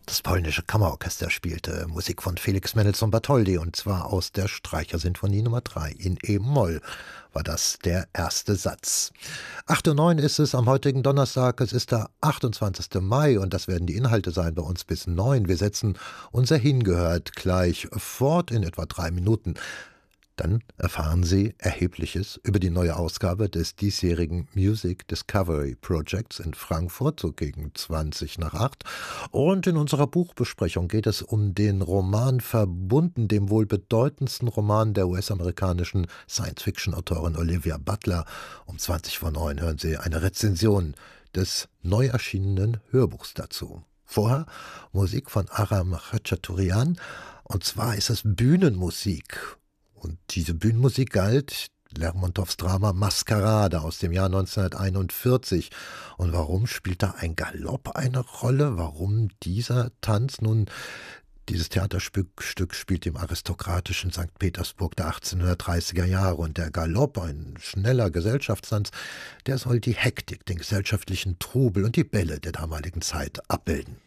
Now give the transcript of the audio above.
Das polnische Kammerorchester spielte Musik von Felix Mendelssohn Bartholdy, und zwar aus der Streichersinfonie Nummer 3 in E-Moll war das der erste Satz. 8:09 ist es am heutigen Donnerstag, es ist der 28. Mai, und das werden die Inhalte sein bei uns bis 9. Wir setzen unser Hingehört gleich fort in etwa 3 Minuten. Dann erfahren Sie Erhebliches über die neue Ausgabe des diesjährigen Music Discovery Projects in Frankfurt, so gegen 20 nach 8. Und in unserer Buchbesprechung geht es um den Roman Verbunden, dem wohl bedeutendsten Roman der US-amerikanischen Science-Fiction-Autorin Olivia Butler. Um 20 vor 9 hören Sie eine Rezension des neu erschienenen Hörbuchs dazu. Vorher Musik von Aram Khachaturian, und zwar ist es Bühnenmusik. Und diese Bühnenmusik galt Lermontows Drama Maskerade aus dem Jahr 1941. Und warum spielt da ein Galopp eine Rolle? Warum dieser Tanz? Nun, dieses Theaterstück spielt im aristokratischen St. Petersburg der 1830er Jahre. Und der Galopp, ein schneller Gesellschaftstanz, der soll die Hektik, den gesellschaftlichen Trubel und die Bälle der damaligen Zeit abbilden.